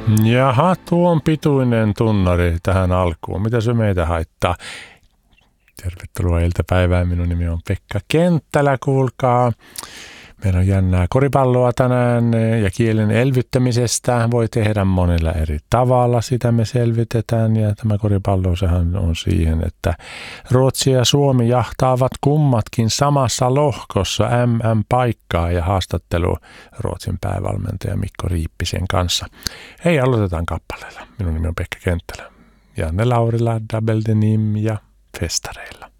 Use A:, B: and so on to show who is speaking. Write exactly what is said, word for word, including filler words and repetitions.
A: Jaha, tuon pituinen tunnari tähän alkuun. Mitä se meitä haittaa? Tervetuloa iltapäivään. Minun nimi on Pekka Kenttälä, kuulkaa. Meillä on jännää koripalloa tänään ja kielen elvyttämisestä voi tehdä monella eri tavalla. Sitä me selvitetään ja tämä koripallo sehän on siihen, että Ruotsi ja Suomi jahtaavat kummatkin samassa lohkossa M M-paikkaa ja haastattelu Ruotsin päävalmentaja Mikko Riippisen kanssa. Hei, aloitetaan kappaleella. Minun nimi on Pekka Kenttälä. Janne Laurila, Double Denim ja Festareilla.